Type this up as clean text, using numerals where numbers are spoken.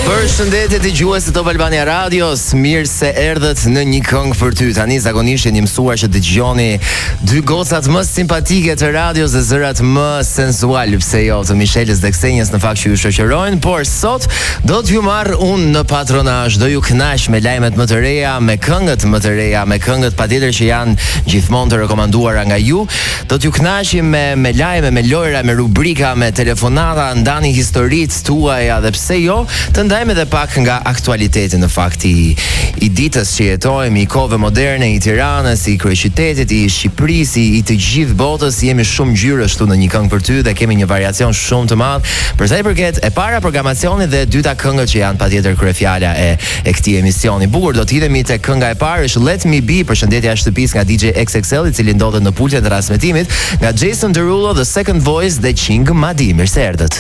Përshëndetje dëgjues të Top Albania Radios, mirë se erdhët në një këngë për ty. Tani zakonisht jeni mësuar që dëgjoni dy gocat më simpatike të radios dhe zërat më sensual, pse jo, të Michelës dhe Ksenjës në fakt që ju shoqërojnë, por sot do t'ju marr unë në patronazh, do ju kënaq me lajmet më të reja, me këngët më të reja, me këngët patjetër që janë gjithmonë të rekomanduara nga ju. Do t'ju kënaqim me lajme, me lojra, me rubrika, me telefonata, ndani historitë tuaja dhe pse jo, të ndajmë edhe pak nga aktualiteti në fakt i ditës që jetojmë, i kohëve moderne, i Tiranës, i kryeqytetit, i Shqipërisë, i të gjithë botës. Jemi shumë ngjyrë ashtu në një këngë për ty dhe kemi një variacion shumë të madh. Për sa i përket e para programacionit dhe e dyta këngët që janë patjetër kryefjala e këtij emisioni. Bukur, do të hidhemi tek kënga e parë, është Let Me Be, përshëndetje shtëpisë nga DJ XXL, i cili ndodhet në pultin e transmetimit, nga Jason Derulo, The Second Voice dhe Ching Madi. Mirë se erdhët.